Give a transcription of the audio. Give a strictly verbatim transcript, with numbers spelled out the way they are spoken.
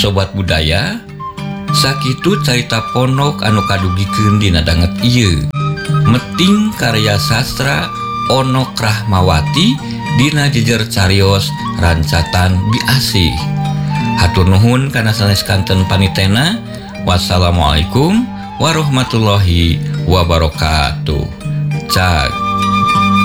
Sobat budaya, sakitu carita pondok anu kadugikeun dina danget ieu. Meting karya sastra Onok Rahmawati dina jejer carios rancatan Biasih. Hatur nuhun kana sanes kanten panitena. Wassalamualaikum warahmatullahi wabarakatuh. Cak